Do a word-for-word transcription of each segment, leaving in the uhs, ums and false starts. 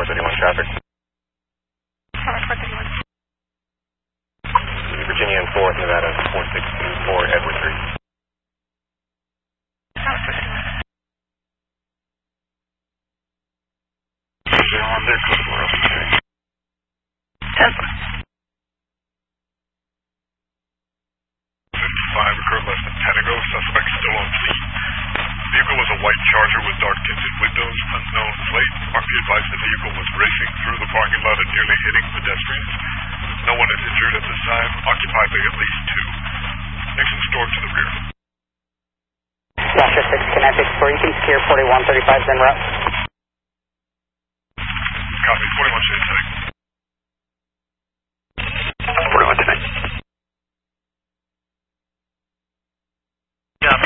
thirty-one traffic. Tower four thirty-one. Virginia and fourth, Nevada, four six two four, Edward three. Tower four thirty-one. On there, code four, okay. ten. fifty-five occurred less than ten ago. Suspect still on scene. Vehicle was a white Charger with dark tinted windows, unknown plate. R P advised the vehicle was racing through the parking lot and nearly hitting pedestrians. No one is injured at this time. Occupied by at least two. Nixon stored to the rear. Dasher six Kinetic, briefing, secure forty-one thirty-five, then route. Copy, forty-one should take. forty-one tonight. Yeah.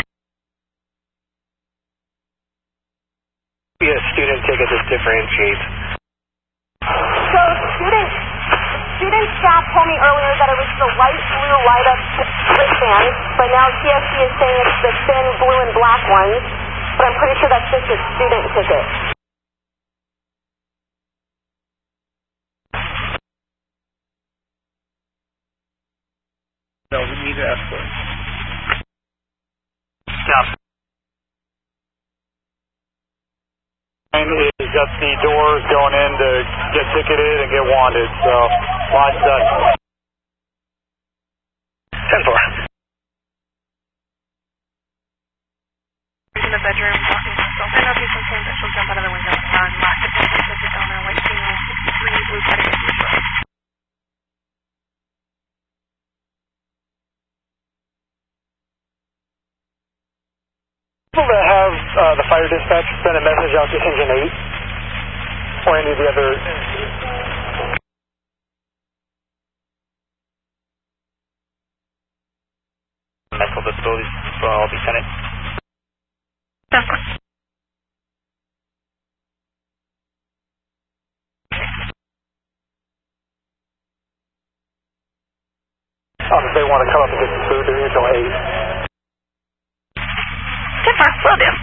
Be a student ticket that differentiates. So student, student staff told me earlier that it was the light blue light up wristband, but now C S C is saying it's the thin blue and black ones, but I'm pretty sure that's just a student ticket. No, we need to escort. Stop. Is at the doors going in to get ticketed and get wanted, so line set. ten four. In the bedroom, walking herself. I know people saying that she'll jump out of the window and lock the door with the owner, white female, sixty-three, blue cutting t-shirt. People that have uh, the fire dispatch send a message out to engine eight or any of the other. Medical disabilities will all be sent in. Um, if they want to come up and get some food, they're here till eight. ten four, will do.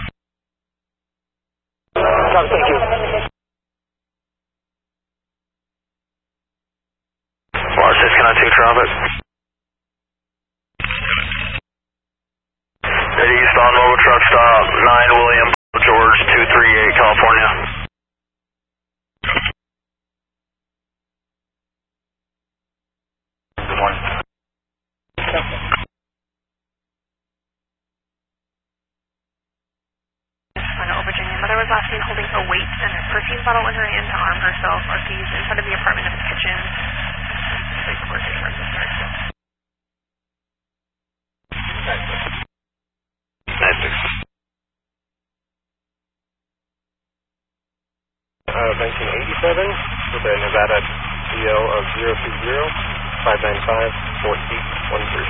Copy, thank you. four six nine two traffic. Ready east on mobile truck stop, nine William George two three eight, California. Good morning. Virginia. Mother was last seen holding a weight and a perfume bottle in her hand to arm herself or to use inside of the apartment of the kitchen. Big work in terms of start. Uh, nineteen eighty-seven with a Nevada C L of zero two zero five nine five four eight one three.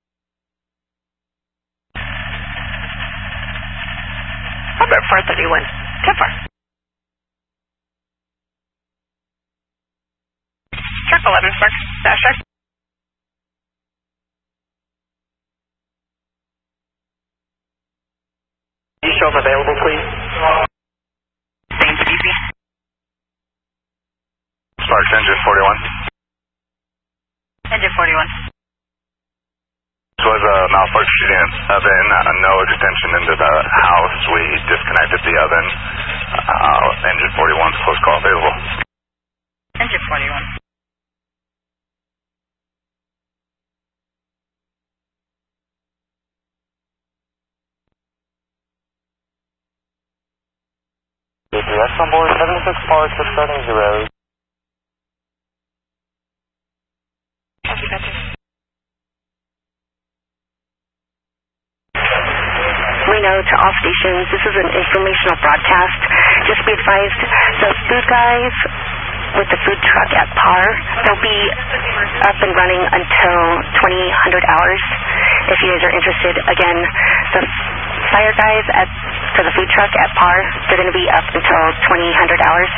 Number four thirty-one. ten four. Truck eleven, Spark. Dash check. Can you show them available, please? Thanks, D C. Sparks engine forty-one. Engine forty-one. This was a malfunctioning oven, uh, no extension into the house. We disconnected the oven. Uh, engine forty-one, close call available. Engine forty-one. D P S on board, seventy-six parts for starting zero. Copy, better. Reno to all stations. This is an informational broadcast. Just be advised, the food guys with the food truck at Par, they'll be up and running until twenty hundred hours. If you guys are interested, again, the fire guys at for the food truck at Par, they're going to be up until twenty hundred hours.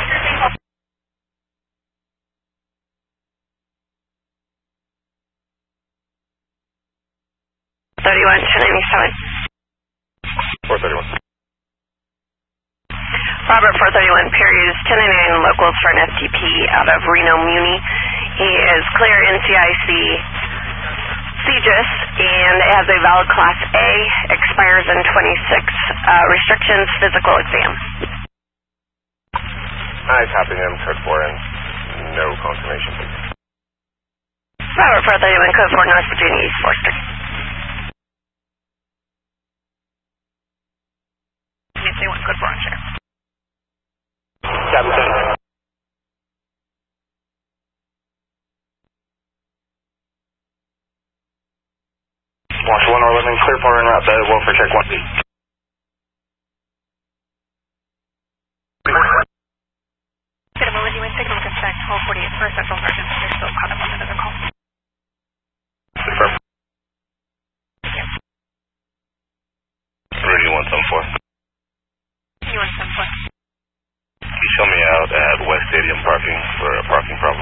thirty-one, should I make seven? four thirty-one. Robert four thirty-one Perry's ten ninety-nine locals for an F T P out of Reno Muni. He is clear N C I C C G I S and has a valid Class A, expires in twenty-six. Uh, restrictions, physical exam. Hi, copy him, code four and no confirmation, please. Robert four thirty-one, code four, North Virginia, East fourth Street. Yes, they want code four on share. Copy, ten. Watch one or eleven, clear for en route to welfare check one B. Get a moment, you went take a look at check twelve forty-eight for a central sergeant. You're still caught up on another call. Confirm. Rudy one seven four. You want some foot? Can you show me out at West Stadium parking for a parking problem?